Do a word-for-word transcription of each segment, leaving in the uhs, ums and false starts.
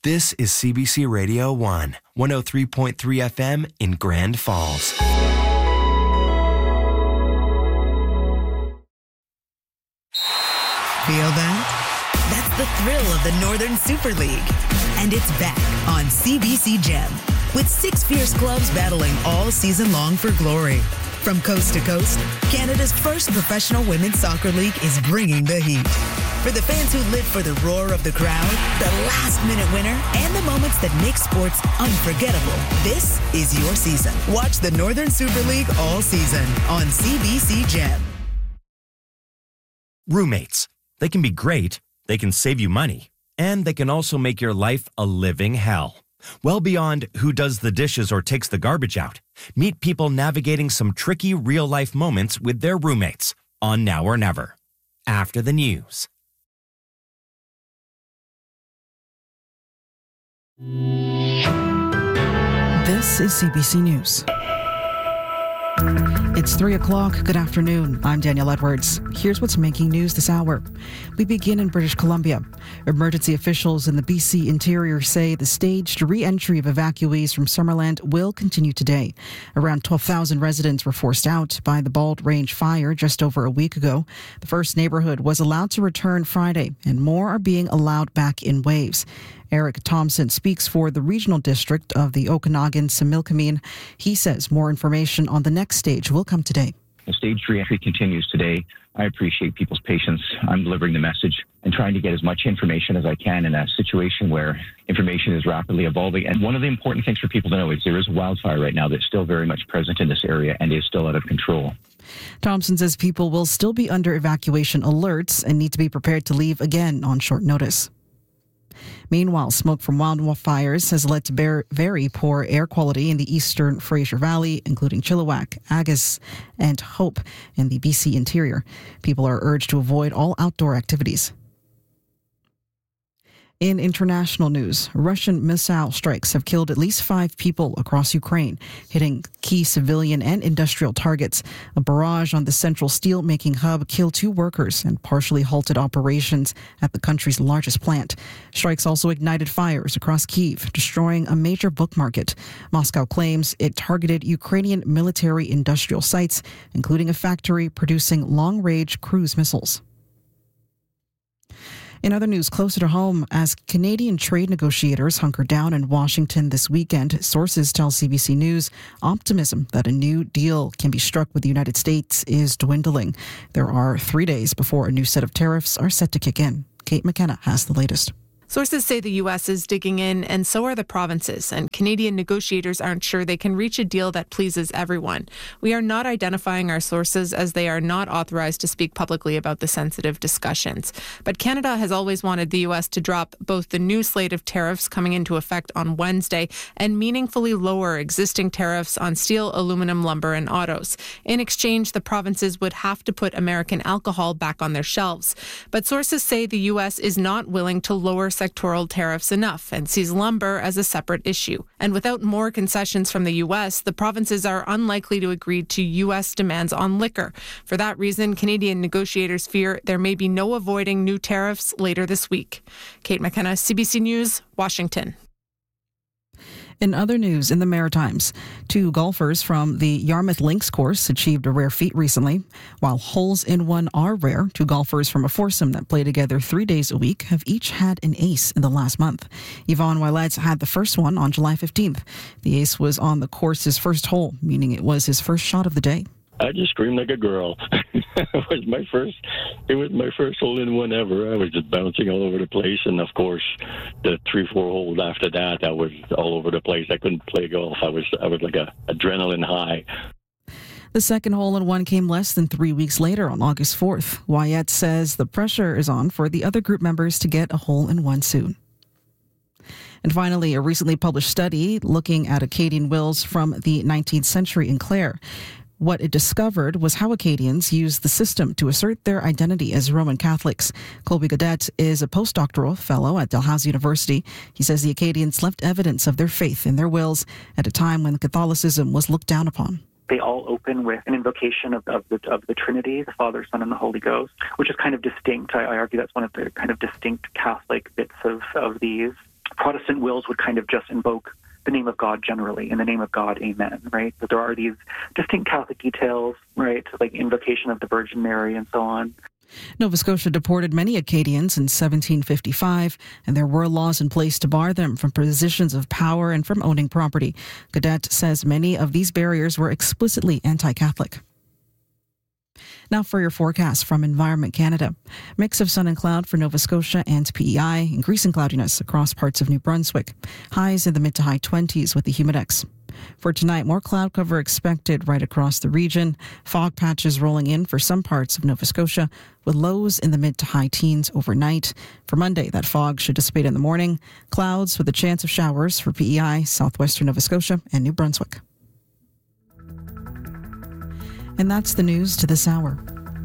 This is C B C Radio one, one oh three point three F M in Grand Falls. Feel that? That's the thrill of the Northern Super League. And it's back on C B C Gem, with six fierce clubs battling all season long for glory. From coast to coast, Canada's first professional women's soccer league is bringing the heat. For the fans who live for the roar of the crowd, the last-minute winner, and the moments that make sports unforgettable, this is your season. Watch the Northern Super League all season on C B C Gem. Roommates. They can be great, they can save you money, and they can also make your life a living hell. Well beyond who does the dishes or takes the garbage out, meet people navigating some tricky real-life moments with their roommates on Now or Never. After the news. This is C B C News. It's three o'clock. Good afternoon. I'm Danielle Edwards. Here's what's making news this hour. We begin in British Columbia. Emergency officials in the B C interior say the staged re-entry of evacuees from Summerland will continue today. Around twelve thousand residents were forced out by the Bald Range fire just over a week ago. The first neighborhood was allowed to return Friday, and more are being allowed back in waves. Eric Thompson speaks for the regional district of the Okanagan-Similkameen. He says more information on the next stage will come today. The staged re-entry continues today. I appreciate people's patience. I'm delivering the message and trying to get as much information as I can in a situation where information is rapidly evolving. And one of the important things for people to know is there is a wildfire right now that's still very much present in this area and is still out of control. Thompson says people will still be under evacuation alerts and need to be prepared to leave again on short notice. Meanwhile, smoke from wildfires has led to very poor air quality in the eastern Fraser Valley, including Chilliwack, Agus, and Hope in the B C interior. People are urged to avoid all outdoor activities. In international news, Russian missile strikes have killed at least five people across Ukraine, hitting key civilian and industrial targets. A barrage on the central steel-making hub killed two workers and partially halted operations at the country's largest plant. Strikes also ignited fires across Kyiv, destroying a major book market. Moscow claims it targeted Ukrainian military industrial sites, including a factory producing long-range cruise missiles. In other news, closer to home, as Canadian trade negotiators hunker down in Washington this weekend, sources tell C B C News optimism that a new deal can be struck with the United States is dwindling. There are three days before a new set of tariffs are set to kick in. Kate McKenna has the latest. Sources say the U S is digging in, and so are the provinces, and Canadian negotiators aren't sure they can reach a deal that pleases everyone. We are not identifying our sources as they are not authorized to speak publicly about the sensitive discussions. But Canada has always wanted the U S to drop both the new slate of tariffs coming into effect on Wednesday and meaningfully lower existing tariffs on steel, aluminum, lumber, and autos. In exchange, the provinces would have to put American alcohol back on their shelves. But sources say the U S is not willing to lower sectoral tariffs enough and sees lumber as a separate issue. And without more concessions from the U S, the provinces are unlikely to agree to U S demands on liquor. For that reason, Canadian negotiators fear there may be no avoiding new tariffs later this week. Kate McKenna, C B C News, Washington. In other news in the Maritimes, two golfers from the Yarmouth Links course achieved a rare feat recently. While holes in one are rare, two golfers from a foursome that play together three days a week have each had an ace in the last month. Yvonne Willets had the first one on July fifteenth. The ace was on the course's first hole, meaning it was his first shot of the day. I just screamed like a girl. It was my first. It was my first hole in one ever. I was just bouncing all over the place, and of course, the three, four holes after that, I was all over the place. I couldn't play golf. I was, I was like a adrenaline high. The second hole-in-one came less than three weeks later on August fourth. Wyatt says the pressure is on for the other group members to get a hole-in-one soon. And finally, a recently published study looking at Acadian wills from the nineteenth century in Clare. What it discovered was how Acadians used the system to assert their identity as Roman Catholics. Colby Godet is a postdoctoral fellow at Dalhousie University. He says the Acadians left evidence of their faith in their wills at a time when Catholicism was looked down upon. They all open with an invocation of, of, the, of the Trinity, the Father, Son, and the Holy Ghost, which is kind of distinct. I, I argue that's one of the kind of distinct Catholic bits of, of these. Protestant wills would kind of just invoke the name of God generally, in the name of God, amen, right? But there are these distinct Catholic details, right, like invocation of the Virgin Mary and so on. Nova Scotia deported many Acadians in seventeen fifty-five, and there were laws in place to bar them from positions of power and from owning property. Gaudette says many of these barriers were explicitly anti-Catholic. Now for your forecast from Environment Canada. Mix of sun and cloud for Nova Scotia and P E I, increasing cloudiness across parts of New Brunswick. Highs in the mid to high twenties with the humidex. For tonight, more cloud cover expected right across the region. Fog patches rolling in for some parts of Nova Scotia, with lows in the mid to high teens overnight. For Monday, that fog should dissipate in the morning. Clouds with a chance of showers for P E I, southwestern Nova Scotia, and New Brunswick. And that's the news to this hour.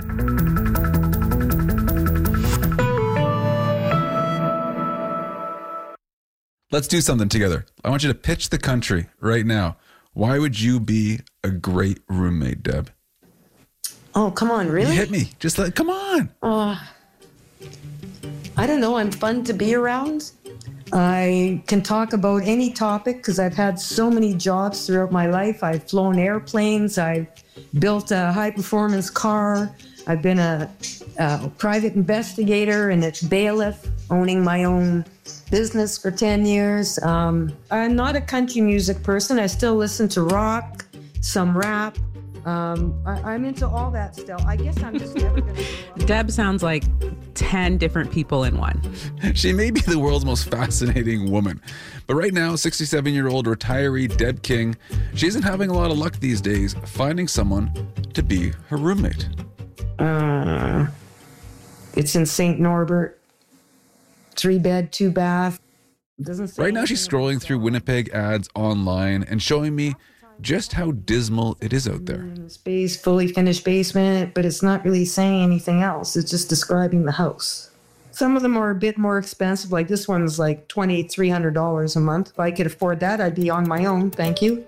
Let's do something together. I want you to pitch the country right now. Why would you be a great roommate, Deb? Oh, come on, really? You hit me. Just let, come on. Uh, I don't know. I'm fun to be around. I can talk about any topic because I've had so many jobs throughout my life. I've flown airplanes. I've built a high-performance car. I've been a, a private investigator and a bailiff, owning my own business for ten years. Um, I'm not a country music person. I still listen to rock, some rap. Um, I, I'm into all that still. I guess I'm just never going to... Deb sounds like ten different people in one. She may be the world's most fascinating woman. But right now, sixty-seven-year-old retiree Deb King, she isn't having a lot of luck these days finding someone to be her roommate. Uh, it's in Saint Norbert. Three bed, two bath. Doesn't say right now, she's scrolling through Winnipeg ads online and showing me just how dismal it is out there. Space, fully finished basement, but it's not really saying anything else. It's just describing the house. Some of them are a bit more expensive. Like this one's like two thousand three hundred dollars a month. If I could afford that, I'd be on my own. Thank you.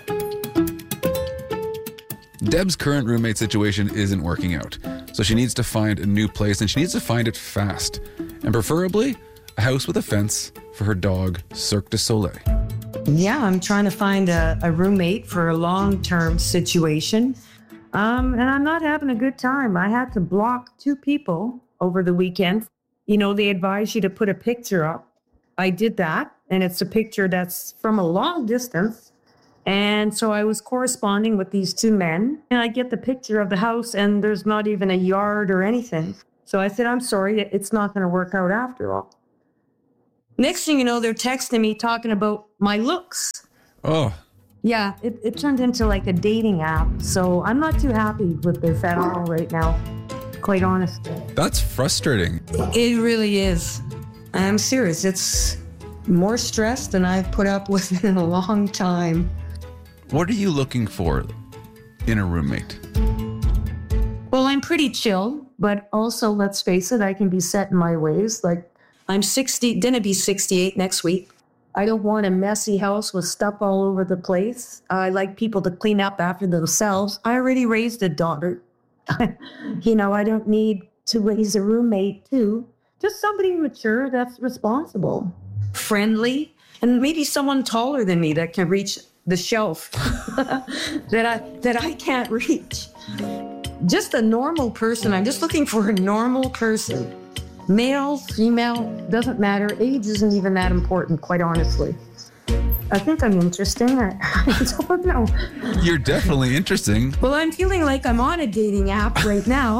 Deb's current roommate situation isn't working out, so she needs to find a new place, and she needs to find it fast, and preferably a house with a fence for her dog, Cirque du Soleil. Yeah, I'm trying to find a, a roommate for a long-term situation, um, and I'm not having a good time. I had to block two people over the weekend. You know, they advise you to put a picture up. I did that, and it's a picture that's from a long distance. And so I was corresponding with these two men, and I get the picture of the house, and there's not even a yard or anything. So I said, I'm sorry, it's not going to work out after all. Next thing you know, they're texting me talking about my looks. Oh. Yeah, it, it turned into like a dating app. So I'm not too happy with this at all right now, quite honestly. That's frustrating. It really is. I'm serious. It's more stress than I've put up with in a long time. What are you looking for in a roommate? Well, I'm pretty chill, but also, let's face it, I can be set in my ways. Like, I'm sixty, gonna be sixty-eight next week. I don't want a messy house with stuff all over the place. I like people to clean up after themselves. I already raised a daughter. You know, I don't need to raise a roommate too. Just somebody mature that's responsible, friendly, and maybe someone taller than me that can reach the shelf that I that I can't reach. Just a normal person. I'm just looking for a normal person. Male, female, doesn't matter. Age isn't even that important, quite honestly. I think I'm interesting. I, I don't know. You're definitely interesting. Well, I'm feeling like I'm on a dating app right now.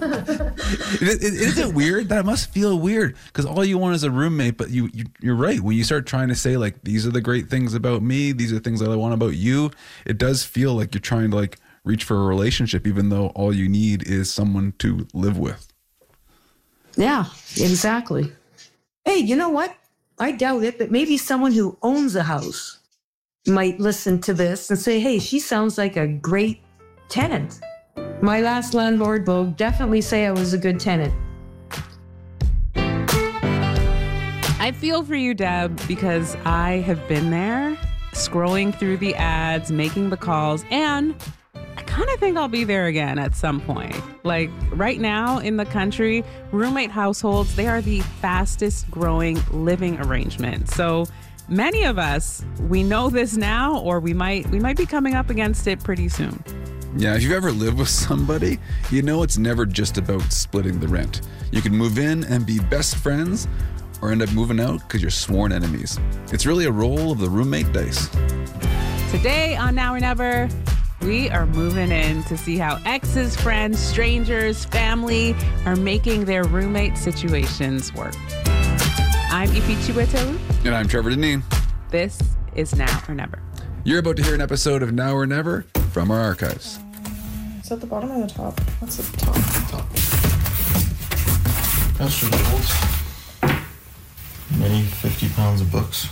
it, it, is it weird? That must feel weird because all you want is a roommate. But you, you, you're right. When you start trying to say like, these are the great things about me, these are things that I want about you, it does feel like you're trying to like reach for a relationship, even though all you need is someone to live with. Yeah, exactly. Hey, you know what? I doubt it, but maybe someone who owns a house might listen to this and say, hey, she sounds like a great tenant. My last landlord will definitely say I was a good tenant. I feel for you, Deb, because I have been there, scrolling through the ads, making the calls, and I kind of think I'll be there again at some point. Like right now in the country, roommate households, they are the fastest growing living arrangement. So many of us, we know this now, or we might we might be coming up against it pretty soon. Yeah, if you've ever lived with somebody, you know it's never just about splitting the rent. You can move in and be best friends, or end up moving out because you're sworn enemies. It's really a roll of the roommate dice. Today on Now or Never, we are moving in to see how exes, friends, strangers, family are making their roommate situations work. I'm Ifi Chiwetel. And I'm Trevor Deneen. This is Now or Never. You're about to hear an episode of Now or Never from our archives. Is that the bottom or the top? What's the top? Top. That's for the holds. Many fifty pounds of books.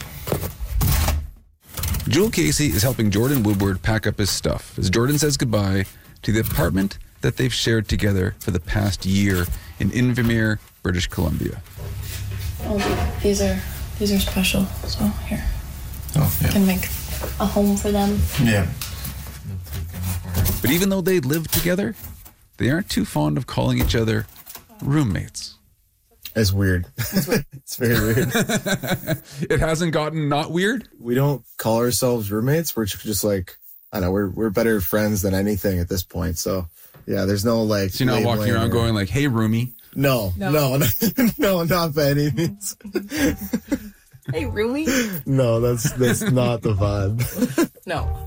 Jewel Casey is helping Jordan Woodward pack up his stuff as Jordan says goodbye to the apartment that they've shared together for the past year in Invermere, British Columbia. Oh, these are these are special. So here, oh, yeah. I can make a home for them. Yeah. But even though they live together, they aren't too fond of calling each other roommates. It's weird. It's very weird. It hasn't gotten not weird? We don't call ourselves roommates. We're just like, I don't know, we're we're better friends than anything at this point. So, yeah, there's no like... So you're not walking around or... going like, hey, roomie? No, no, no, no, no not by any means. Hey, roomie? No, that's, that's not the vibe. No.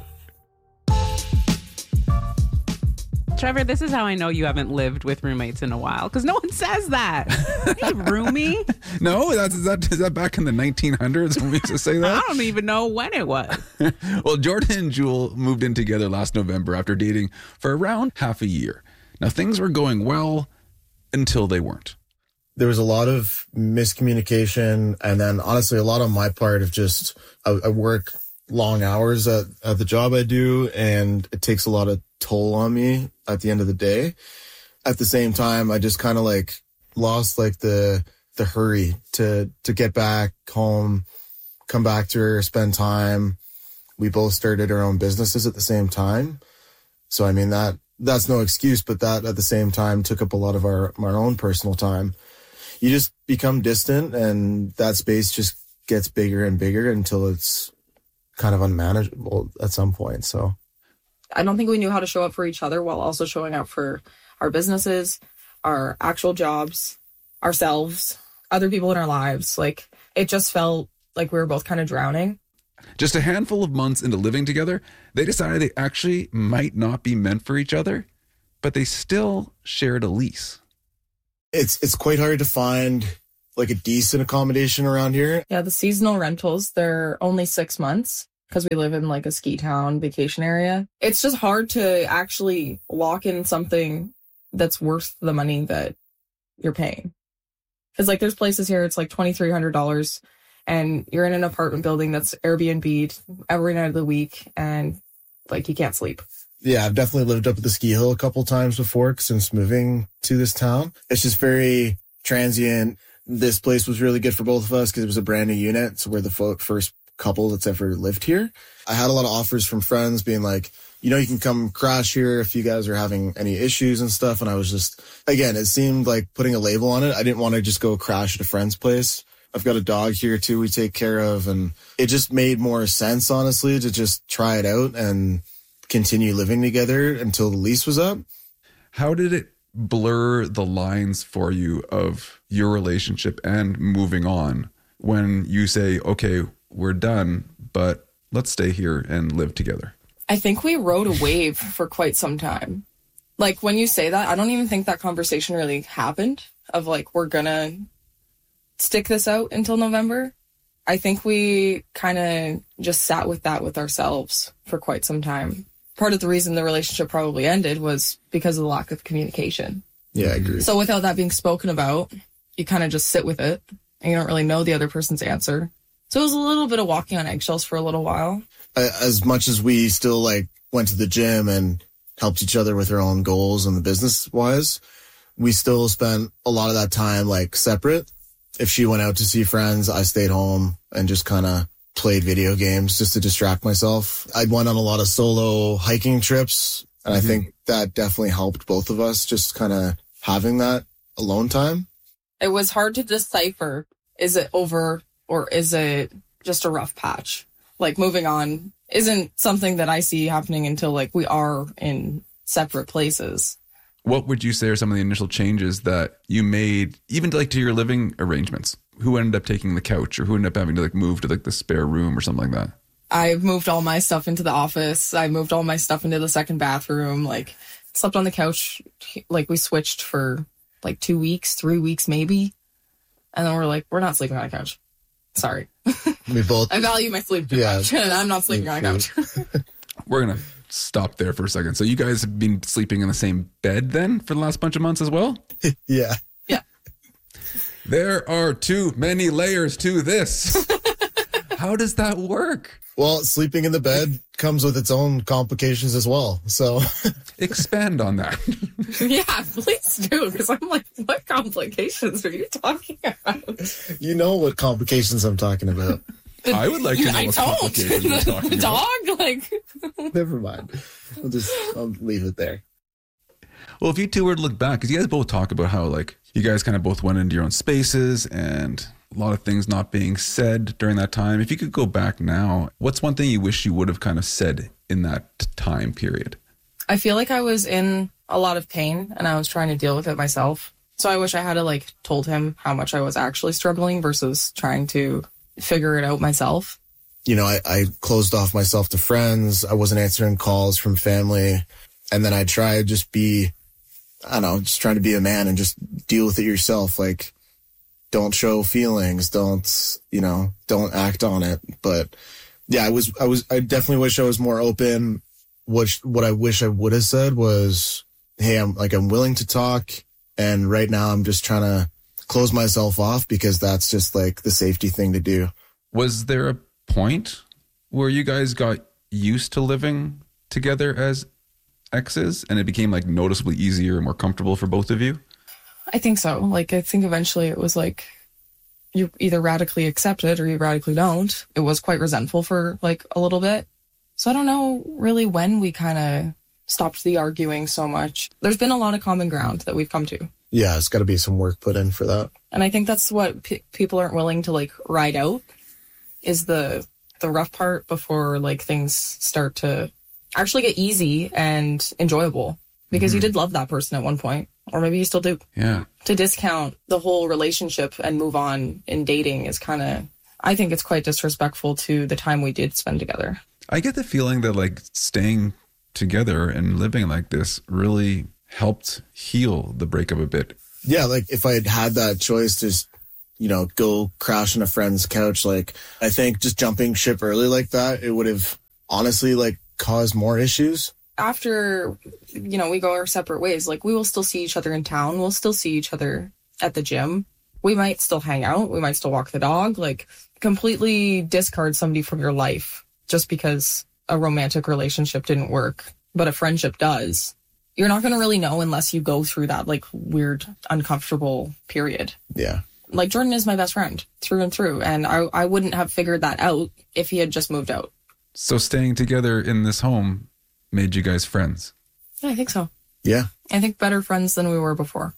Trevor, this is how I know you haven't lived with roommates in a while, because no one says that. Hey, roomie. No, that's is that is that back in the nineteen hundreds when we used to say that? I don't even know when it was. Well, Jordan and Jewel moved in together last November after dating for around half a year. Now, things were going well until they weren't. There was a lot of miscommunication, and then honestly, a lot on my part of just I, I work long hours at, at the job I do, and it takes a lot of toll on me at the end of the day. At the same time, I just kind of like lost like the the hurry to to get back home, come back to her, spend time. We both started our own businesses at the same time. So I mean that that's no excuse, but that at the same time took up a lot of our our own personal time. You just become distant, and that space just gets bigger and bigger until it's kind of unmanageable at some point. So I don't think we knew how to show up for each other while also showing up for our businesses, our actual jobs, ourselves, other people in our lives. Like, it just felt like we were both kind of drowning. Just a handful of months into living together, they decided they actually might not be meant for each other, but they still shared a lease. It's it's quite hard to find like a decent accommodation around here. Yeah, the seasonal rentals, they're only six months because we live in like a ski town vacation area. It's just hard to actually lock in something that's worth the money that you're paying. Because like there's places here, it's like twenty-three hundred dollars and you're in an apartment building that's Airbnb'd every night of the week and like you can't sleep. Yeah, I've definitely lived up at the ski hill a couple times before since moving to this town. It's just very transient. This place was really good for both of us because it was a brand new unit. So we're the fo- first couple that's ever lived here. I had a lot of offers from friends being like, you know, you can come crash here if you guys are having any issues and stuff. And I was just, again, it seemed like putting a label on it. I didn't want to just go crash at a friend's place. I've got a dog here too we take care of. And it just made more sense, honestly, to just try it out and continue living together until the lease was up. How did it blur the lines for you of your relationship and moving on when you say, okay, we're done, but let's stay here and live together? I think we rode a wave for quite some time. Like when you say that, I don't even think that conversation really happened of like, we're gonna stick this out until November. I think we kind of just sat with that with ourselves for quite some time. Part of the reason the relationship probably ended was because of the lack of communication. Yeah, I agree. So without that being spoken about, you kind of just sit with it and you don't really know the other person's answer. So it was a little bit of walking on eggshells for a little while. As much as we still like went to the gym and helped each other with our own goals and the business wise, we still spent a lot of that time like separate. If she went out to see friends, I stayed home and just kind of played video games just to distract myself. I went on a lot of solo hiking trips And mm-hmm. I think that definitely helped both of us, just kind of having that alone time. It was hard to decipher, is it over or is it just a rough patch? Like, moving on isn't something that I see happening until, like, we are in separate places. What would you say are some of the initial changes that you made, even to, like, to your living arrangements? Who ended up taking the couch, or who ended up having to, like, move to, like, the spare room or something like that? I moved all my stuff into the office. I moved all my stuff into the second bathroom. Like, slept on the couch. Like, we switched for like two weeks, three weeks maybe. And then we're like, we're not sleeping on a couch. Sorry. We both. I value my sleep too yeah, much. I'm not sleeping on a couch. We're going to stop there for a second. So you guys have been sleeping in the same bed then for the last bunch of months as well? Yeah. Yeah. There are too many layers to this. How does that work? Well, sleeping in the bed comes with its own complications as well. So expand on that. Yeah, please do. Because I'm like, what complications are you talking about? You know what complications I'm talking about. I would like to know I what don't. complications you're talking The about. dog, like. Never mind. I'll just I'll leave it there. Well, if you two were to look back, because you guys both talk about how, like, you guys kind of both went into your own spaces and a lot of things not being said during that time. If you could go back now, what's one thing you wish you would have kind of said in that time period? I feel like I was in a lot of pain and I was trying to deal with it myself. So I wish I had to, like, told him how much I was actually struggling versus trying to figure it out myself. You know, I, I closed off myself to friends. I wasn't answering calls from family. And then I tried just be, I don't know, just trying to be a man and just deal with it yourself. Like, don't show feelings. Don't, you know, don't act on it. But yeah, I was, I was, I definitely wish I was more open. What, what I wish I would have said was, hey, I'm like, I'm willing to talk. And right now I'm just trying to close myself off because that's just like the safety thing to do. Was there a point where you guys got used to living together as exes and it became like noticeably easier and more comfortable for both of you? I think so. Like, I think eventually it was like you either radically accept it or you radically don't. It was quite resentful for like a little bit. So I don't know really when we kind of stopped the arguing so much. There's been a lot of common ground that we've come to. Yeah, it's got to be some work put in for that. And I think that's what p- people aren't willing to like ride out is the the rough part before like things start to actually get easy and enjoyable because mm-hmm. you did love that person at one point, or maybe you still do. Yeah. To discount the whole relationship and move on in dating is kind of, I think it's quite disrespectful to the time we did spend together. I get the feeling that like staying together and living like this really helped heal the breakup a bit. Yeah, like if I had had that choice to, you know, go crash on a friend's couch, like I think just jumping ship early like that, it would have honestly like caused more issues. After, you know, we go our separate ways, like we will still see each other in town. We'll still see each other at the gym. We might still hang out. We might still walk the dog. Like, completely discard somebody from your life just because a romantic relationship didn't work, but a friendship does. You're not going to really know unless you go through that like weird, uncomfortable period. Yeah. Like, Jordan is my best friend through and through. And I, I wouldn't have figured that out if he had just moved out. So staying together in this home made you guys friends? Yeah, I think so. Yeah. I think better friends than we were before.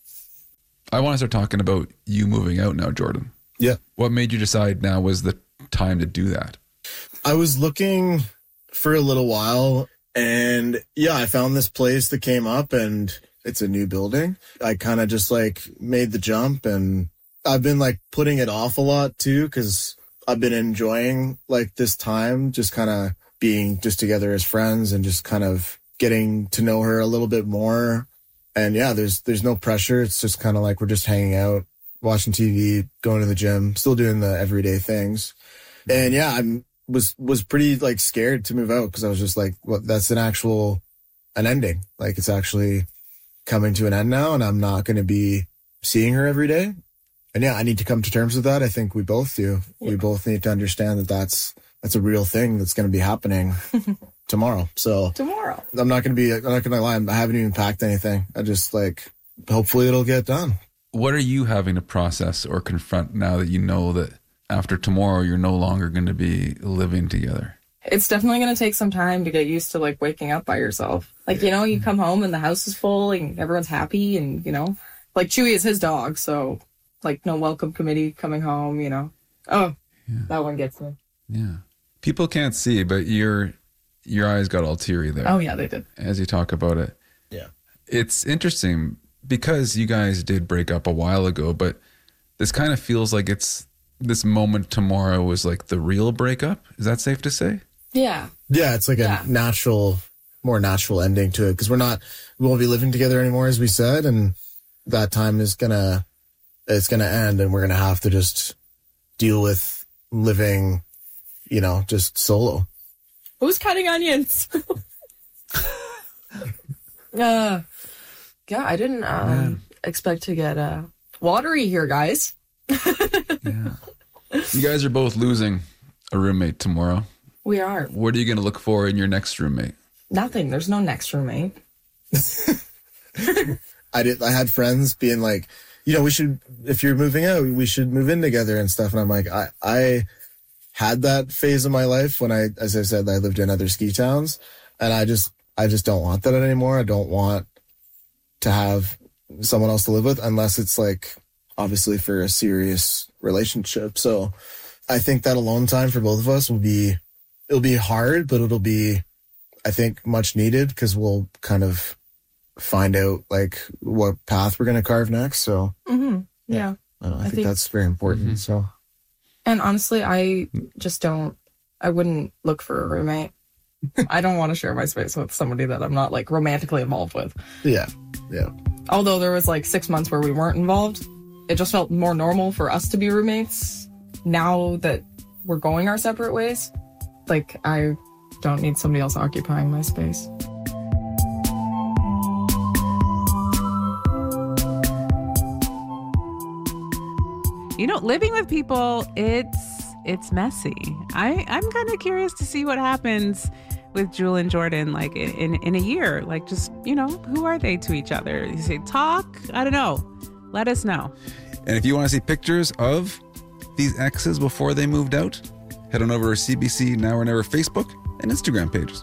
I want to start talking about you moving out now, Jordan. Yeah. What made you decide now was the time to do that? I was looking for a little while and yeah, I found this place that came up and it's a new building. I kind of just like made the jump and I've been like putting it off a lot too because I've been enjoying like this time just kind of being just together as friends and just kind of getting to know her a little bit more. And yeah, there's there's no pressure. It's just kind of like we're just hanging out, watching T V, going to the gym, still doing the everyday things. And yeah, I was was pretty like scared to move out because I was just like, well, that's an actual an ending. Like it's actually coming to an end now, and I'm not going to be seeing her every day. And yeah, I need to come to terms with that. I think we both do. Yeah. We both need to understand that that's that's a real thing that's going to be happening tomorrow. So tomorrow, I'm not going to be. I'm not going to lie. I haven't even packed anything. I just like hopefully it'll get done. What are you having to process or confront now that you know that after tomorrow you're no longer going to be living together? It's definitely going to take some time to get used to like waking up by yourself. Like, you know, you come home and the house is full and everyone's happy and, you know, like Chewy is his dog. So, like, no welcome committee coming home, you know. Oh, yeah. That one gets me. Yeah. People can't see, but your your eyes got all teary there. Oh, yeah, they did. As you talk about it. Yeah. It's interesting because you guys did break up a while ago, but this kind of feels like it's this moment tomorrow was like the real breakup. Is that safe to say? Yeah. Yeah, it's like Yeah. a natural, more natural ending to it because we're not, we won't be living together anymore, as we said, and that time is gonna, it's gonna end, and we're gonna have to just deal with living, you know, just solo. Who's cutting onions? uh, yeah, I didn't um, expect to get uh, watery here, guys. You guys are both losing a roommate tomorrow. We are. What are you going to look for in your next roommate? Nothing. There's no next roommate. I did. I had friends being like, you know, we should, if you're moving out, we should move in together and stuff. And I'm like, I, I had that phase of my life when I, as I said, I lived in other ski towns, and I just, I just don't want that anymore. I don't want to have someone else to live with unless it's like, obviously for a serious relationship. So I think that alone time for both of us will be, it'll be hard, but it'll be, I think, much needed because we'll kind of find out like what path we're going to carve next. So Mm-hmm. Yeah. I, don't know, I, I think, think- that's very important. Mhm. So And honestly, I just don't, I wouldn't look for a roommate. I don't want to share my space with somebody that I'm not like romantically involved with. yeah, yeah. Although there was like six months where we weren't involved, it just felt more normal for us to be roommates. Now that we're going our separate ways, like I don't need somebody else occupying my space. You know, living with people, it's it's messy. I, I'm kind of curious to see what happens with Jewel and Jordan, like in, in, in a year. Like, just, you know, who are they to each other? You say talk? I don't know. Let us know. And if you want to see pictures of these exes before they moved out, head on over to our C B C Now or Never Facebook and Instagram pages.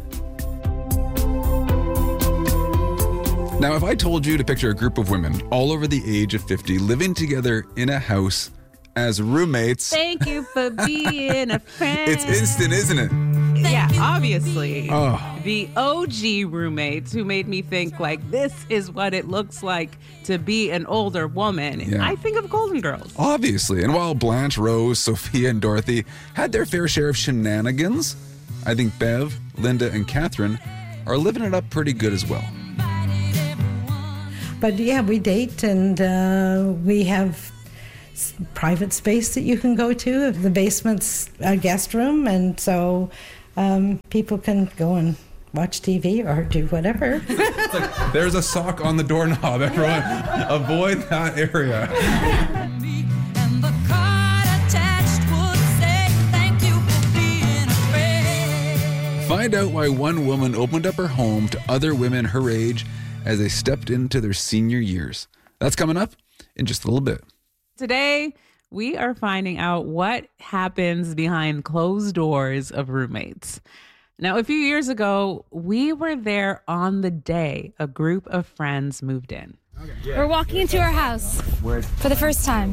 Now, if I told you to picture a group of women all over the age of fifty living together in a house as roommates, Thank you for being a friend. it's instant, isn't it? Yeah, obviously. Oh. The O G roommates who made me think, like, this is what it looks like to be an older woman. Yeah. I think of Golden Girls. Obviously. And while Blanche, Rose, Sophia, and Dorothy had their fair share of shenanigans, I think Bev, Linda, and Catherine are living it up pretty good as well. But yeah, we date, and uh, we have s- private space that you can go to. The basement's a guest room, and so um, people can go and watch T V or do whatever. There's a sock on the doorknob, everyone. Avoid that area. Find out why one woman opened up her home to other women her age as they stepped into their senior years. That's coming up in just a little bit. Today, we are finding out what happens behind closed doors of roommates. Now, a few years ago, we were there on the day a group of friends moved in. We're walking into our house for the first time.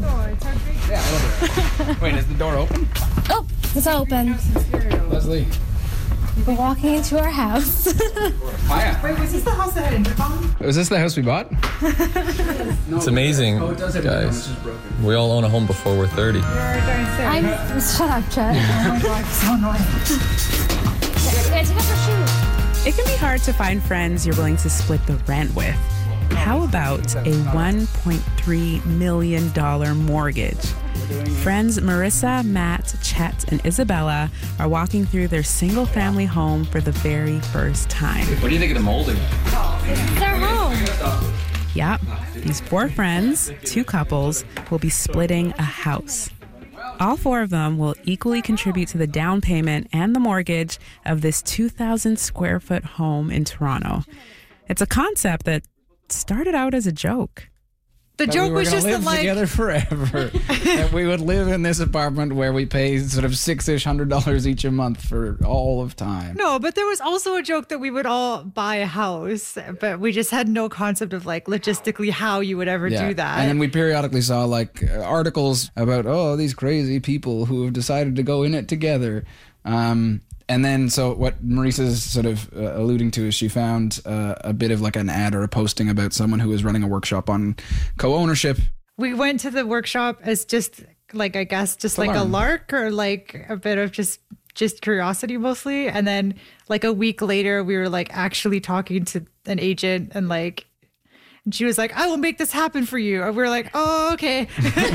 Wait, is the door open? Oh, it's open. Leslie. We're walking into our house. Hiya. Wait, was this the house that had intercom? Was this the house we bought? It's amazing, Oh, it does have guys. intercom, it's just broken. We all own a home before we're thirty. I'm. Shut up, Chet. Oh my god, so annoying. Yeah, take off your shoes. It can be hard to find friends you're willing to split the rent with. How about a one point three million dollars mortgage? Friends Marissa, Matt, Chet, and Isabella are walking through their single-family home for the very first time. What do you think of the molding? It's our home. Yep, these four friends, two couples, will be splitting a house. All four of them will equally contribute to the down payment and the mortgage of this two thousand square foot home in Toronto. It's a concept that started out as a joke. The that joke we were was gonna just live that, like- together forever. That we would live in this apartment where we pay sort of six-ish hundred dollars each a month for all of time. No, but there was also a joke that we would all buy a house, but we just had no concept of like logistically how you would ever do that. And then we periodically saw like uh, articles about, oh, these crazy people who have decided to go in it together. Um, and then, so what Marissa's sort of uh, alluding to is she found uh, a bit of like an ad or a posting about someone who was running a workshop on co-ownership. We went to the workshop as just like, I guess, just To like a learn. lark or like a bit of just just curiosity mostly. And then like a week later, we were like actually talking to an agent and like, and she was like, I will make this happen for you. And we were like, oh, okay.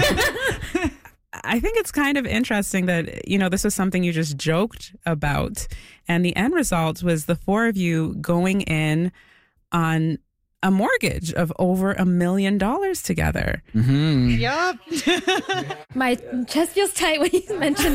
I think it's kind of interesting that, you know, this was something you just joked about. And the end result was the four of you going in on a mortgage of over a million dollars together. Mm-hmm. Yup. My chest feels tight when you mention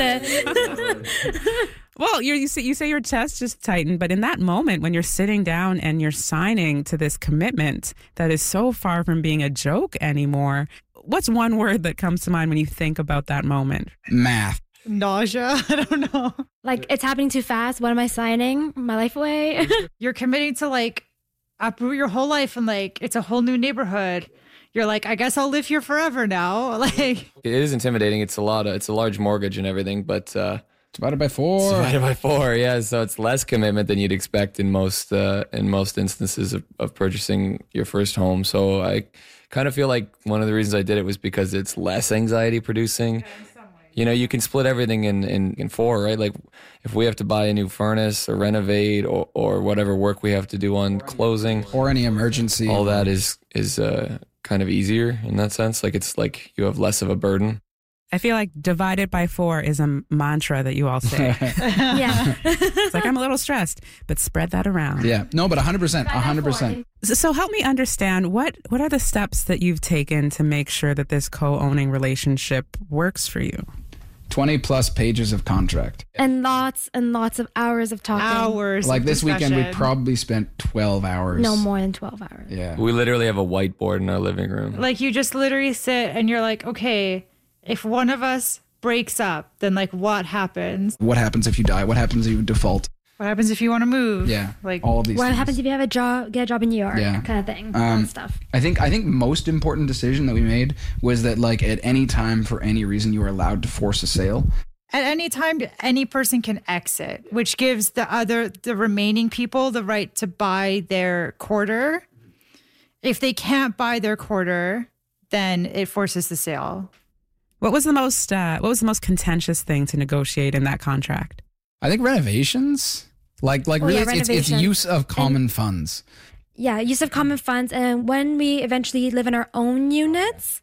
it. Well, you're, you say you say your chest just tightened, but in that moment when you're sitting down and you're signing to this commitment that is so far from being a joke anymore, what's one word that comes to mind when you think about that moment? Math. Nausea. I don't know. Like, it's happening too fast. What am I signing? My life away? You're committing to like uproot your whole life and like it's a whole new neighborhood. You're like, I guess I'll live here forever now. Like, It is intimidating. It's a lot of, it's a large mortgage and everything, but uh, divided by four. Divided by four, yeah. So it's less commitment than you'd expect in most uh, in most instances of, of purchasing your first home. So I kind of feel like one of the reasons I did it was because it's less anxiety producing. You know, you can split everything in, in, in four, right? Like if we have to buy a new furnace or renovate or, or whatever work we have to do on closing. Or any emergency. All that is, is uh, kind of easier in that sense. Like it's like you have less of a burden. I feel like divided by four is a mantra that you all say. Yeah. It's like, I'm a little stressed, but spread that around. Yeah. No, but one hundred percent. one hundred percent. So, so help me understand, what, what are the steps that you've taken to make sure that this co-owning relationship works for you? twenty plus pages of contract. And lots and lots of hours of talking. Hours. Like of this weekend, we discussion. probably spent twelve hours. No more than twelve hours. Yeah. We literally have a whiteboard in our living room. Like you just literally sit and you're like, okay, if one of us breaks up, then like what happens? What happens if you die? What happens if you default? What happens if you want to move? Yeah. Like all of these What things. happens if you have a job, get a job in New York, Yeah. kind of thing, Um, and stuff. I think I think most important decision that we made was that like at any time for any reason you are allowed to force a sale. at any time, any person can exit, which gives the other, the remaining people the right to buy their quarter. If they can't buy their quarter, then it forces the sale. What was the most uh, what was the most contentious thing to negotiate in that contract? I think renovations, like like Oh, really, yeah, it's, it's, it's renovation. use of common funds. Yeah, use of common funds. And when we eventually live in our own units,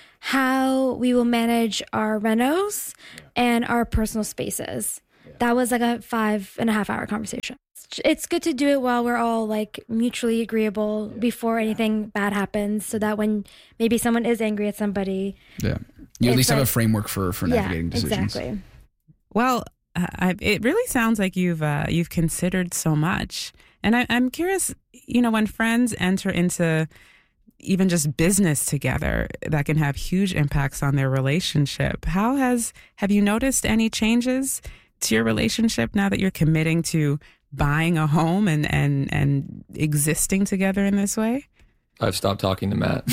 how we will manage our renos and our personal spaces. That was like a five and a half hour conversation. It's good to do it while we're all like mutually agreeable before anything bad happens, so that when maybe someone is angry at somebody, Yeah, you at It's least have a like- framework for for navigating yeah, decisions. exactly. Well, uh, I, it really sounds like you've uh, you've considered so much, and I, I'm curious. You know, when friends enter into even just business together, that can have huge impacts on their relationship. How has have you noticed any changes to your relationship now that you're committing to buying a home and and and existing together in this way? I've stopped talking to Matt.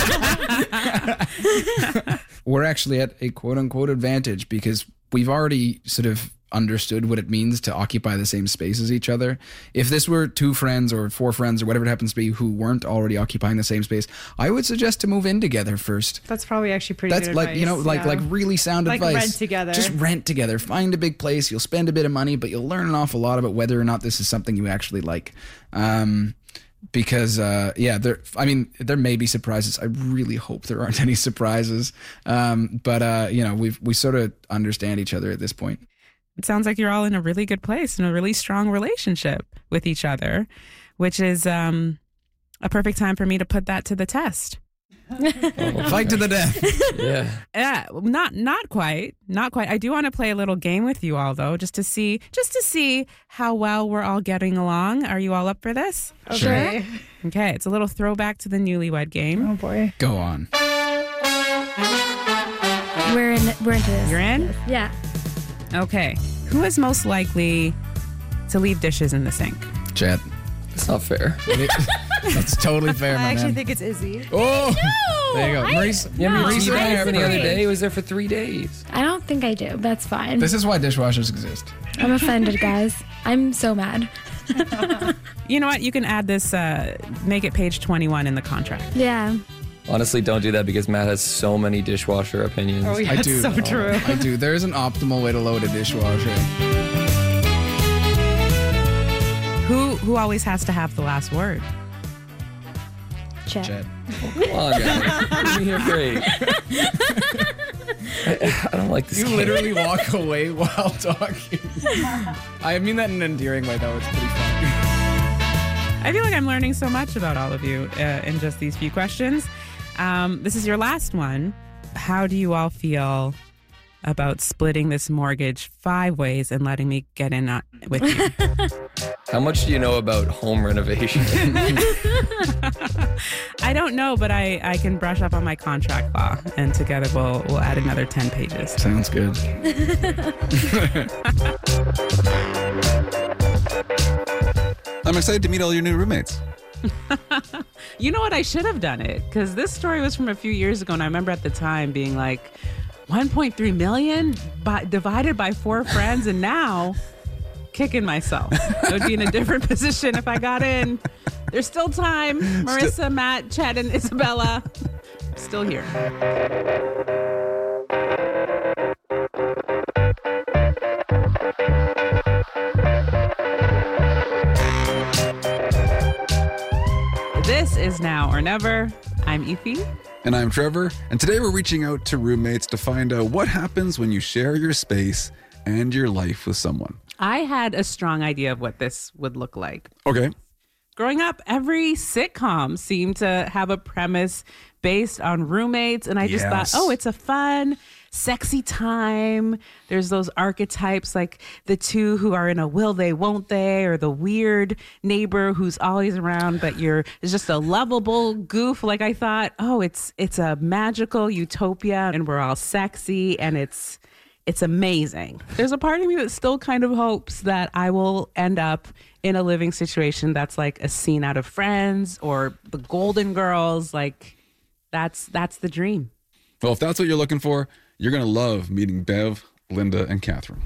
We're actually at a quote unquote advantage because we've already sort of understood what it means to occupy the same space as each other. If this were two friends or four friends or whatever it happens to be who weren't already occupying the same space, I would suggest to move in together first. That's probably actually pretty That's good like, advice. you know, like yeah. like really sound Like advice. rent together. Just rent together. Find a big place. You'll spend a bit of money, but you'll learn an awful lot about whether or not this is something you actually like. Um, because, uh, yeah, there, I mean, there may be surprises. I really hope there aren't any surprises. Um, but, uh, you know, we've, we sort of understand each other at this point. It sounds like you're all in a really good place and a really strong relationship with each other, which is um, a perfect time for me to put that to the test. Fight to the death. Yeah. Yeah, not not quite, not quite. I do want to play a little game with you all, though, just to see, just to see how well we're all getting along. Are you all up for this? Okay. Okay, it's a little throwback to the Newlywed Game. Oh boy. Go on. We're in. We're into this. You're in? Yeah. Okay. Who is most likely to leave dishes in the sink? Chad. It's not fair. That's totally fair, I my actually man. think it's Izzy. Oh, No, there you go. I- Maurice, Yeah, No, Maurice, you I didn't have the other disagree. day. He was there for three days. I don't think I do. That's fine. this is why dishwashers exist. I'm offended, guys. I'm so mad. You know what? You can add this, uh, make it page twenty-one in the contract. Yeah. Honestly, don't do that because Matt has so many dishwasher opinions. Oh, yeah, I it's do. so true. I do. There is an optimal way to load a dishwasher. Who who always has to have the last word? Chad. Chad. Come on, guys. Give me a break. I, I don't like this You game. literally walk away while talking. I mean that in an endearing way, though. It's pretty funny. I feel like I'm learning so much about all of you uh, in just these few questions. Um, this is your last one. How do you all feel about splitting this mortgage five ways and letting me get in uh, with you? How much do you know about home renovation? I don't know, but I, I can brush up on my contract law, and together we'll we'll add another ten pages. Sounds good. I'm excited to meet all your new roommates. You know what? I should have done it because this story was from a few years ago, and I remember at the time being like, one point three million by, divided by four friends, and now kicking myself. I would be in a different position if I got in. There's still time. Marissa, Matt, Chad, and Isabella still here. This is Now or Never. I'm Efi. And I'm Trevor. And today we're reaching out to roommates to find out what happens when you share your space and your life with someone. I had a strong idea of what this would look like. Okay. Growing up, every sitcom seemed to have a premise based on roommates. And I just Yes. thought, oh, it's a fun, sexy time. There's those archetypes like the two who are in a will they, won't they, or the weird neighbor who's always around, but you're is just a lovable goof. Like I thought, oh, it's it's a magical utopia and we're all sexy and it's it's amazing. There's a part of me that still kind of hopes that I will end up in a living situation that's like a scene out of Friends or The Golden Girls. Like that's that's the dream. Well, if that's what you're looking for, you're going to love meeting Bev, Linda, and Catherine.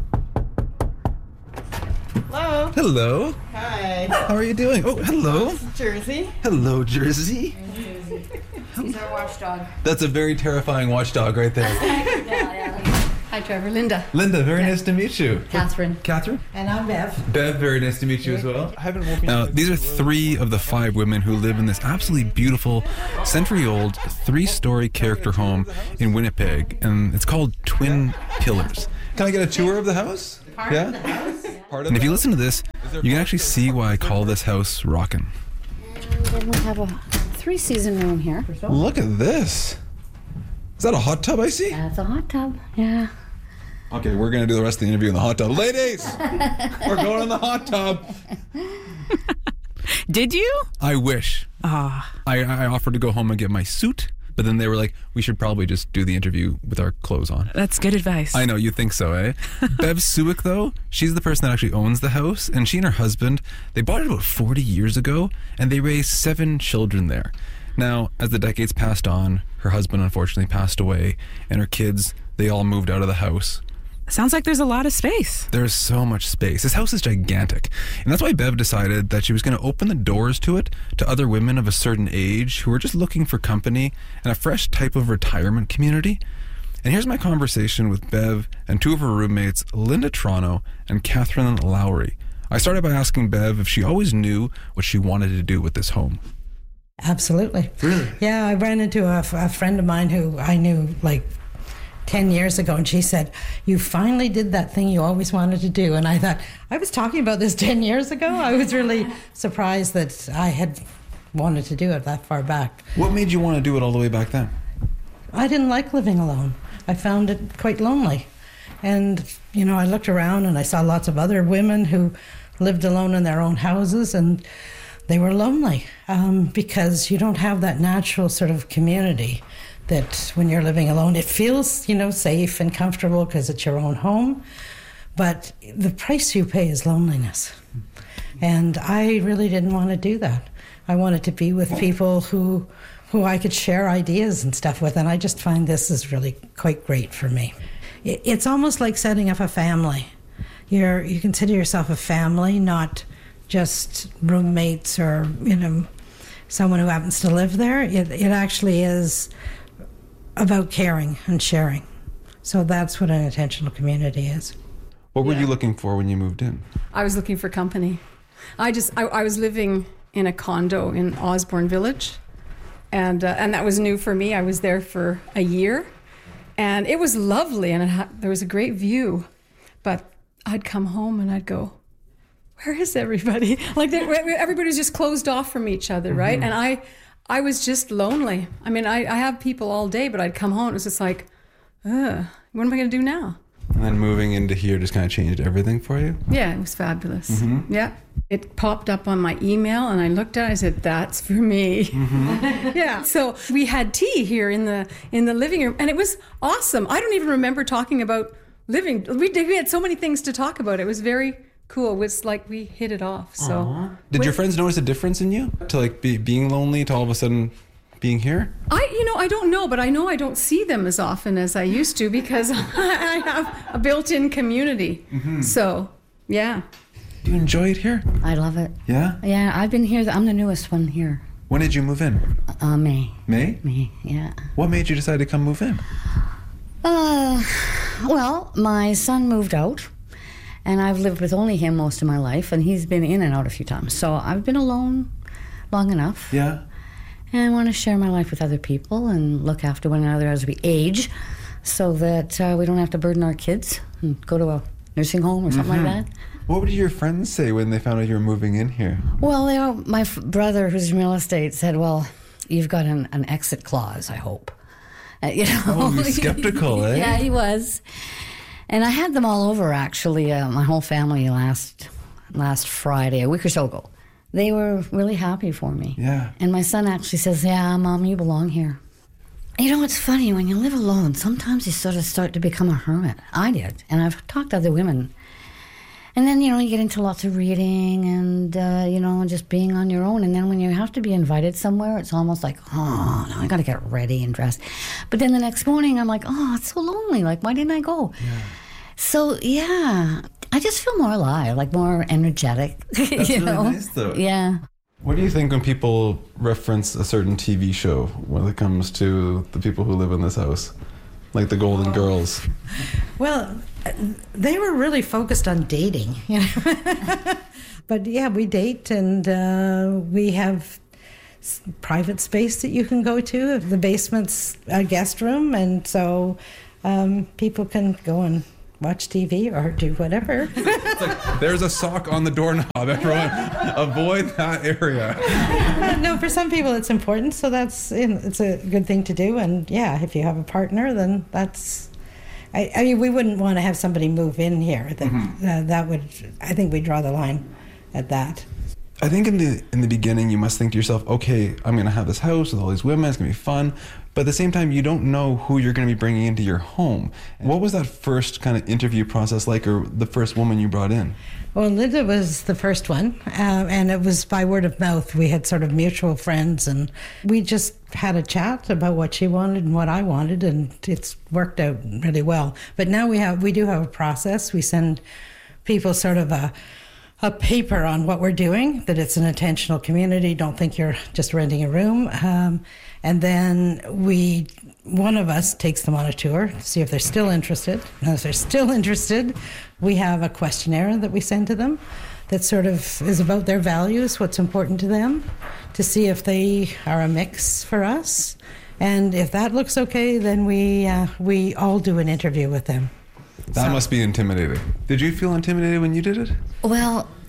Hello. Hello. Hi. How are you doing? Oh, hello. Jersey. Hello, Jersey. He's our watchdog. That's a very terrifying watchdog right there. yeah, yeah. Hi, Trevor. Linda. Linda, very nice to meet you. Catherine. Catherine? And I'm Bev. Bev, very nice to meet you as well. I haven't woken Now, these are three of the five women who live in this absolutely beautiful, century-old, three-story character home in Winnipeg, and it's called Twin Pillars. Can I get a tour of the house? Part yeah? of the house. And if you listen to this, you can actually see why I call this house rockin'. Then we have a three-season room here. Look at this. Is that a hot tub I see? That's a hot tub. Yeah. Okay, we're going to do the rest of the interview in the hot tub. Ladies, we're going in the hot tub. Did you? I wish. Ah. I, I offered to go home and get my suit, but then they were like, we should probably just do the interview with our clothes on. That's good advice. I know, you think so, eh? Bev Suick, though, she's the person that actually owns the house, and she and her husband, they bought it about forty years ago, and they raised seven children there. Now, as the decades passed on, her husband unfortunately passed away, and her kids, they all moved out of the house. Sounds like there's a lot of space. There's so much space. This house is gigantic. And that's why Bev decided that she was going to open the doors to it to other women of a certain age who were just looking for company and a fresh type of retirement community. And here's my conversation with Bev and two of her roommates, Linda Toronto and Catherine Lowry. I started by asking Bev if she always knew what she wanted to do with this home. Absolutely. Really? Yeah, I ran into a, a friend of mine who I knew like ten years ago, and she said, you finally did that thing you always wanted to do. And I thought, I was talking about this ten years ago. I was really surprised that I had wanted to do it that far back. What made you want to do it all the way back then? I didn't like living alone. I found it quite lonely. And, you know, I looked around and I saw lots of other women who lived alone in their own houses, and they were lonely um, because you don't have that natural sort of community that when you're living alone, it feels, you know, safe and comfortable because it's your own home. But the price you pay is loneliness. And I really didn't want to do that. I wanted to be with people who who I could share ideas and stuff with, and I just find this is really quite great for me. It's almost like setting up a family. You're, you consider yourself a family, not just roommates or, you know, someone who happens to live there. It, it actually is about caring and sharing. So that's what an intentional community is. What were you looking for when you moved in? I was looking for company. I just, I, I was living in a condo in Osborne Village, and uh, and that was new for me. I was there for a year, and it was lovely, and it had, there was a great view, but I'd come home and I'd go, where is everybody? Like they, everybody was just closed off from each other, right? Mm-hmm. And I, I was just lonely. I mean, I, I have people all day, but I'd come home and it was just like, ugh, what am I going to do now? And then moving into here just kind of changed everything for you? Yeah, it was fabulous. Mm-hmm. Yeah. It popped up on my email and I looked at it, I said, that's for me. Mm-hmm. Yeah. So we had tea here in the in the living room, and it was awesome. I don't even remember talking about living. We, did, we had so many things to talk about. It was very cool. It was like we hit it off. So uh-huh. Did your friends notice a difference in you? To like be, being lonely to all of a sudden being here? I, you know, I don't know, but I know I don't see them as often as I used to because I have a built-in community. Mm-hmm. So, yeah. Do you enjoy it here? I love it. Yeah? Yeah, I've been here. I'm the newest one here. When did you move in? Uh, May. May? May, yeah. What made you decide to come move in? Uh, well, my son moved out, and I've lived with only him most of my life, and he's been in and out a few times. So I've been alone long enough. Yeah. And I want to share my life with other people and look after one another as we age so that uh, we don't have to burden our kids and go to a nursing home or something mm-hmm. like that. What did your friends say when they found out you were moving in here? Well, they all, my f- brother, who's in real estate, said, well, you've got an, an exit clause, I hope. Uh, you know? Oh, you're skeptical, eh? Yeah, he was. And I had them all over, actually, uh, my whole family last last Friday, a week or so ago. They were really happy for me. Yeah. And my son actually says, yeah, Mom, you belong here. You know, it's funny, when you live alone, sometimes you sort of start to become a hermit. I did. And I've talked to other women. And then, you know, you get into lots of reading and, uh, you know, just being on your own. And then when you have to be invited somewhere, it's almost like, oh, now I got to get ready and dressed. But then the next morning, I'm like, oh, it's so lonely. Like, why didn't I go? Yeah. So, yeah, I just feel more alive, like more energetic. That's you really know? nice, though. Yeah. What do you think when people reference a certain T V show when it comes to the people who live in this house? Like the Golden oh. Girls? Well, they were really focused on dating, you know. But yeah, we date, and uh, we have private space that you can go to. The basement's a guest room, and so um, people can go and watch T V or do whatever. It's like, there's a sock on the doorknob. Everyone, avoid that area. No, for some people it's important, so that's it's a good thing to do. And yeah, if you have a partner, then that's. I, I mean, we wouldn't want to have somebody move in here. That mm-hmm. uh, that would. I think we draw the line at that. I think in the in the beginning you must think to yourself, okay, I'm going to have this house with all these women. It's going to be fun. But at the same time, you don't know who you're going to be bringing into your home. What was that first kind of interview process like, or the first woman you brought in? Well, Linda was the first one, uh, and it was by word of mouth. We had sort of mutual friends, and we just had a chat about what she wanted and what I wanted, and it's worked out really well. But now we have we do have a process. We send people sort of a a paper on what we're doing, that it's an intentional community. Don't think you're just renting a room. Um, and then we, one of us takes them on a tour to see if they're still interested. And if they're still interested, we have a questionnaire that we send to them that sort of is about their values, what's important to them, to see if they are a mix for us. And if that looks okay, then we uh, we all do an interview with them. That so. must be intimidating. Did you feel intimidated when you did it? Well,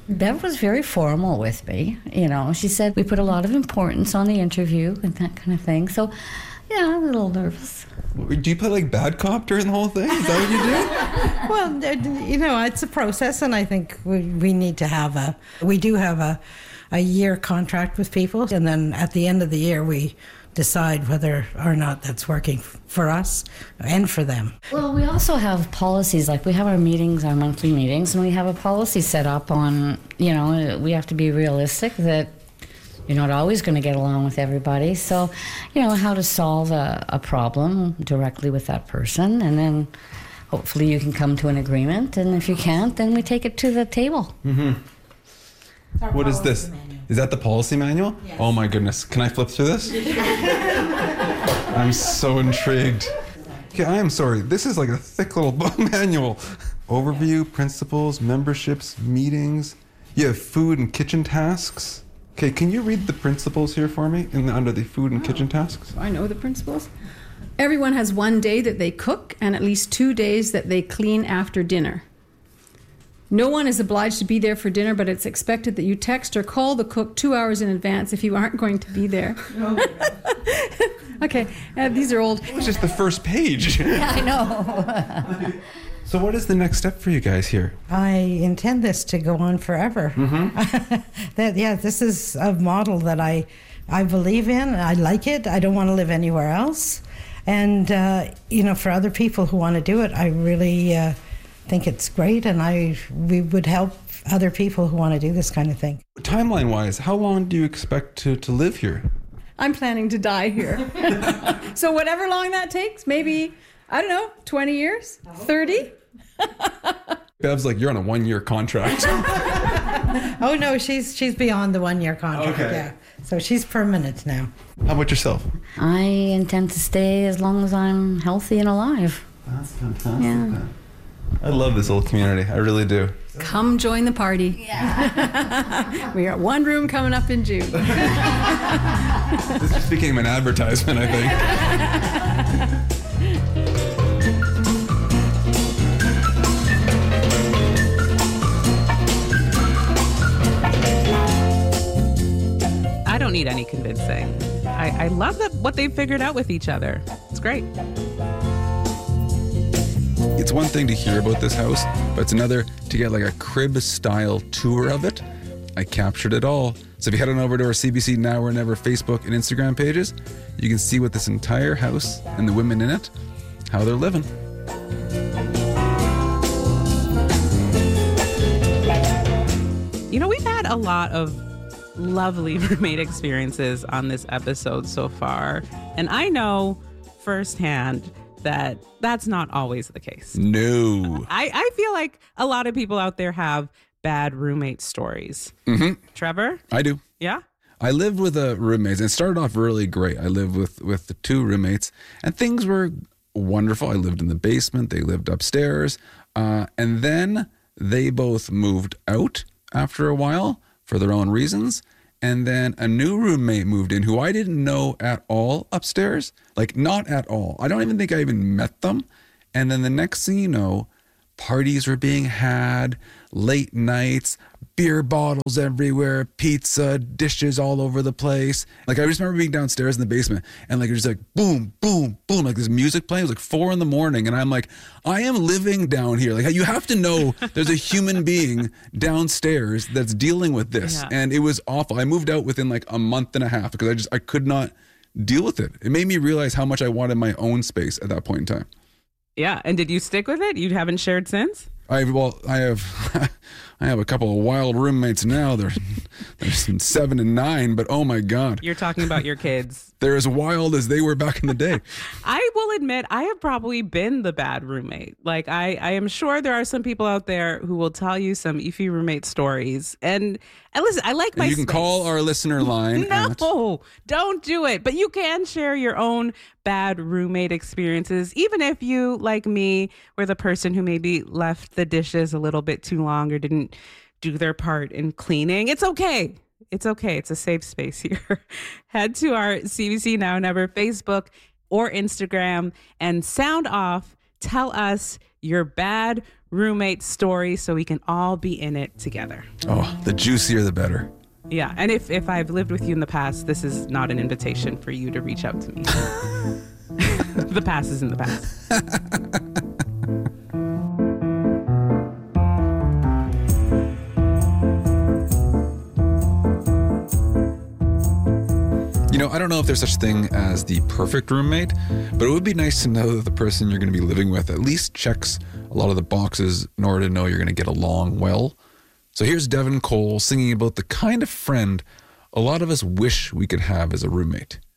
Bev was very formal with me. You know, she said we put a lot of importance on the interview and that kind of thing. So, yeah, I'm a little nervous. Do you play like bad cop during the whole thing? Is that what you do? Well, you know, it's a process, and I think we, we need to have a, we do have a, a year contract with people, and then at the end of the year, we decide whether or not that's working for us and for them. Well, we also have policies, like we have our meetings, our monthly meetings, and we have a policy set up on, you know, we have to be realistic that you're not always going to get along with everybody. So, you know, how to solve a, a problem directly with that person, and then hopefully you can come to an agreement, and if you can't, then we take it to the table. Mm-hmm. What is this? Manual. Is that the policy manual? Yes. Oh my goodness. Can I flip through this? I'm so intrigued. Okay, I am sorry. This is like a thick little manual. Overview, principles, memberships, meetings. You have food and kitchen tasks. Okay, can you read the principles here for me in the, under the food and oh, kitchen tasks? I know the principles. Everyone has one day that they cook and at least two days that they clean after dinner. No one is obliged to be there for dinner, but it's expected that you text or call the cook two hours in advance if you aren't going to be there. Okay, uh, these are old. It's just the first page. Yeah, I know. So what is the next step for you guys here? I intend this to go on forever. Mm-hmm. that, yeah, this is a model that I, I believe in. I like it. I don't want to live anywhere else. And, uh, you know, for other people who want to do it, I really... Uh, think it's great, and I we would help other people who want to do this kind of thing. Timeline wise, how long do you expect to, to live here? I'm planning to die here. So whatever long that takes, maybe, I don't know, twenty years, thirty. Bev's like, you're on a one year contract. Oh no, she's she's beyond the one year contract. Okay. Yeah. So she's permanent now. How about yourself? I intend to stay as long as I'm healthy and alive. That's fantastic. Yeah. I love this little community. I really do. Come join the party. Yeah. We got one room coming up in June. This just became an advertisement, I think. I don't need any convincing. I, I love that what they've figured out with each other. It's great. It's one thing to hear about this house, but it's another to get like a crib-style tour of it. I captured it all. So if you head on over to our C B C Now or Never Facebook and Instagram pages, you can see what this entire house and the women in it, how they're living. You know, we've had a lot of lovely roommate experiences on this episode so far, and I know firsthand that that's not always the case. No. I, I feel like a lot of people out there have bad roommate stories. Mm-hmm. Trevor? I do. Yeah? I lived with a roommate, and it started off really great. I lived with, with the two roommates, and things were wonderful. I lived in the basement. They lived upstairs. Uh, and then they both moved out after a while for their own reasons. And then a new roommate moved in who I didn't know at all upstairs. Like, not at all. I don't even think I even met them. And then the next thing you know, parties were being had, late nights, beer bottles everywhere, pizza, dishes all over the place. Like, I just remember being downstairs in the basement and like, it was like boom, boom, boom, like this music playing. It was like four in the morning. And I'm like, I am living down here. Like, you have to know there's a human being downstairs that's dealing with this. Yeah. And it was awful. I moved out within like a month and a half because I just, I could not deal with it. It made me realize how much I wanted my own space at that point in time. Yeah. And did you stick with it? You haven't shared since? I well, I have, I have a couple of wild roommates now. They're, they're seven and nine, but oh my God. You're talking about your kids. They're as wild as they were back in the day. I will admit, I have probably been the bad roommate. Like, I, I am sure there are some people out there who will tell you some iffy roommate stories. And, and listen, I like my You can space. call our listener line. No, at... don't do it. But you can share your own bad roommate experiences, even if you, like me, were the person who maybe left the dishes a little bit too long or didn't do their part in cleaning. It's okay. It's okay. It's a safe space here. Head to our C B C Now Never Facebook or Instagram and sound off tell us your bad roommate story so we can all be in it together. Oh, the juicier the better. Yeah, and if, if I've lived with you in the past, this is not an invitation for you to reach out to me. The past is in the past. You know, I don't know if there's such thing as the perfect roommate, but it would be nice to know that the person you're going to be living with at least checks a lot of the boxes in order to know you're going to get along well. So here's Devin Cole singing about the kind of friend a lot of us wish we could have as a roommate.